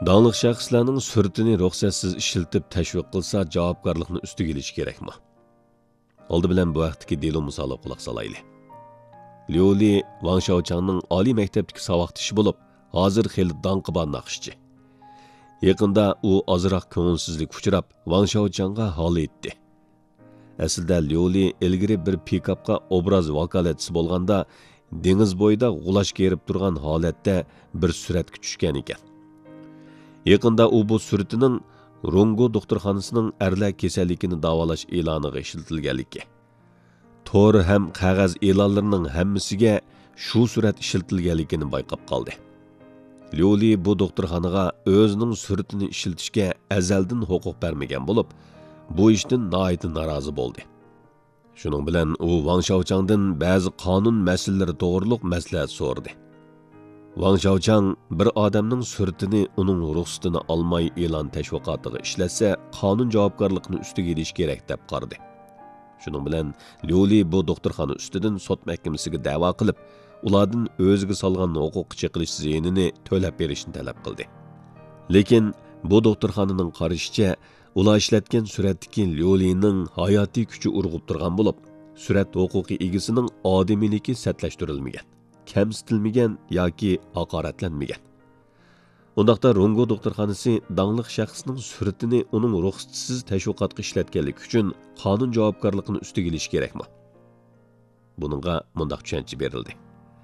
Dağlıq şəxslərinin sürtini ruxsatsiz işiltib təşviq qılsa, javobgarlıqni üstüge ilish kerakmi? Oldi bilan bu vaqtdagi delo misoli quloq solayli. Liu Li Wang Shaochangning oliy maktabdagi saboqtishi bo'lib, hozir xeli danqi bor naqshchi. Yaqinda u ozroq ko'ngilsizlik uchrab, Wang Shaochangga hol etdi. Aslida Liu Li ilgari bir pikapga obraz vakolatchisi bo'lganda, dengiz bo'yida g'ulash kerib turgan holatda bir suratga tushgan ekan. Yaqinda u bu suratining Rongo doktorxonasining erlar kasalligini davolash e'loniga ishlatilganligi. Tor ham qog'oz e'lonlarining hammasiga shu surat ishlatilganligini bayqab qoldi. Liu Li bu doktorxonaga o'zining suratini ishlatishga azaldan huquq bermagan bo'lib, bu ishdan nihoyat norozi bo'ldi. Shuning bilan u Wang Shaochangdan ba'zi qonun masalalari to'g'riliq maslahat so'radi. Wang Shaochang bir odamning suratini uning ruxsatini olmay e'lon tashviqotiga ishlatsa, qonun javobgarligini ustiga ilish kerak deb qaradi. Shuning bilan Liu Li bu doktorxona ustidan sud mahkamasiga da'vo qilib, ulardan o'ziga solgan huquq cheqilish ziyinini to'lab berishni talab qildi. Lekin bu doktorxonaning qarashicha, ular ishlatgan suratdagi Liu Lining hayotiy kuchi urg'ib turgan bo'lib, surat huquqiy egasining odamiyligi satlashtirilmagan, kamsitilmagan yoki haqoratlanmagan. Undaqda Rongo doktorxonasi dangliq shaxsning suratini uning ruxsatsiz tashviqotga ishlatganlik uchun qonun javobgarligini ustiga ilish kerakmi? Buningga mundaq tushuncha berildi.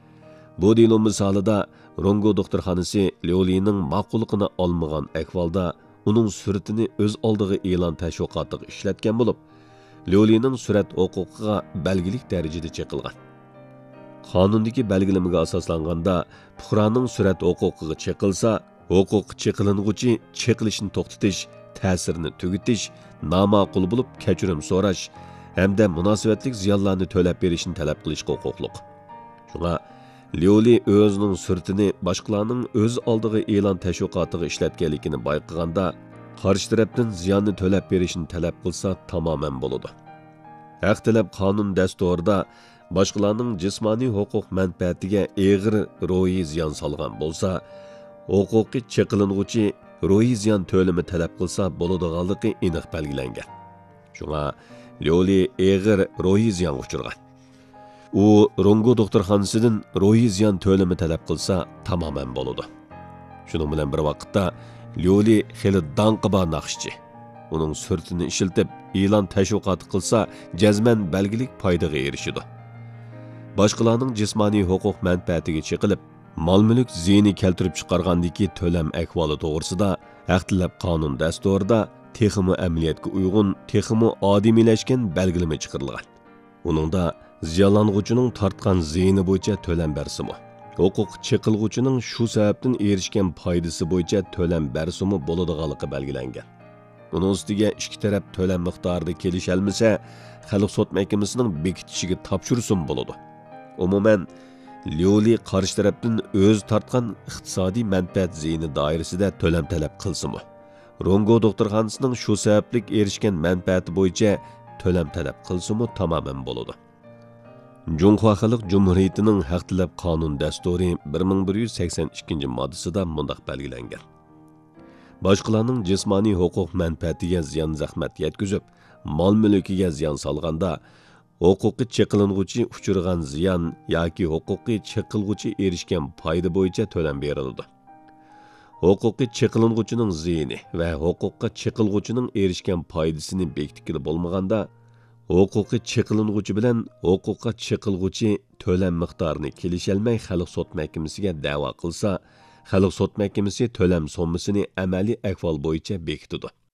Bu delo misolida Rongo doktorxonasi Liu Lining ma'qulligini olmagan ahvolda uning suratini o'z oldiga e'lon tashviqotiga ishlatgan bo'lib, Liu Lining surat huquqiga belgilik darajada cheqilgan. Qonundagi belgilamaga asoslanganda, fuqaroning surat huquqiga cheqilsa, huquq cheqiling'uchi cheqilishni to'xtatish, ta'sirini tugutish, noma'qul bo'lib kechirim so'rash hamda munosabatlik ziyonlarni to'lab berishni talab qilishga huquqliq. Shunga Liu Li o'zining suratini boshqalarning o'z oldiga e'lon tashviqotiga ishlatganligini bayqaganda, qarshi tarafdan ziyonni to'lab berishni talab qilsa tamoman bo'ladi. Haq talab qonun dasturida boshqalarning jismoniy huquq manfaatiga eg'ir ruhiy ziyon solgan bo'lsa, huquqiy cheqiling'uchi ruhiy ziyon to'limi talab qilsa bo'ladiganligi aniq belgilangan. Shunga Liu Li eg'ir ruhiy ziyon uchirgan. U Rongo doktorxonasidan ruhiy ziyon to'limi talab qilsa tamoman bo'ladi. Shuning bilan bir vaqtda Liu Li xeli danqi bor naqshchi. Uning suratini ishiltib, e'lon tashviqot qilsa, jazman belgilik foydaga erishidi. Boshqalarning jismoniy huquq manfaatiga cheqilib, mol-mulk ziyini keltirib chiqargandagi to'lam ahvoli to'g'risida haq-talab qonun dasturida texmi amaliyotga uyg'un, texmi odimiylashgan belgilama chiqarilgan. Uningda ziyonlanuvchining tortgan ziyini bo'yicha to'lam bersimi, huquq cheqilg'uchining shu sababdan erishgan foydasi bo'yicha to'lam bersimi bo'ladiganligi belgilangan. Buning ustiga ikki taraf to'lam miqdorida kelisholmasa, xalq sud mahkamasining bekitishiga topshirsin bo'ladi. Umuman, Liu Li qarshi tarafdan o'z tortgan iqtisodiy manfaat ziyini doirasida to'lam talab qilsimi, Rongo doktorxonasining shu sabablik erishgan manfaati bo'yicha to'lam talab qilsimi tamoman bo'ladi. Junxo Xalq Jumhuriyatining haq talab qonun dasturi 1182-moddasida mundaq belgilangan. Boshqalarning jismoniy huquq manfaatiga ziyon zahmat yetkazib, mol-mulkiga ziyon solganda, huquqiy cheqiling'uchi uchirgan ziyon yoki huquqiy cheqilg'uchi erishgan foyda bo'yicha to'lam beriladi. Huquqiy cheqiling'uchining ziyini va huquqqa cheqilg'uchining erishgan foydasini bekitgili bo'lmaganda, huquqiy cheqiling'uchi bilan huquqqa cheqilg'uchi to'lam miqdorini kelisholmay xalq sud mahkamasiga da'vo qilsa, xalq sud mahkamasi to'lam sommasini amaliy ahvol bo'yicha bekitadi.